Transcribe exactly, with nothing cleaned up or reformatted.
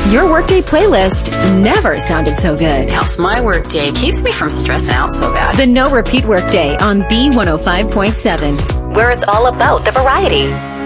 Your workday playlist never sounded so good. Helps my workday, keeps me from stressing out so bad. The No Repeat Workday on B one oh five point seven, where it's all about the variety.